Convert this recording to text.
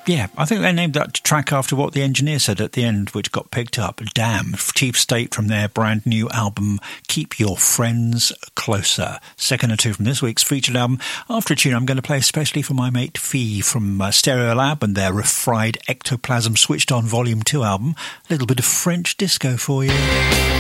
Yeah, I think they named that track after what the engineer said at the end, which got picked up. Damn, Chief State from their brand new album, Keep Your Friends Closer. Second or two from this week's featured album. After a tune, I'm going to play especially for my mate Fee from Stereolab and their Refried Ectoplasm Switched On Volume 2 album. A little bit of French disco for you.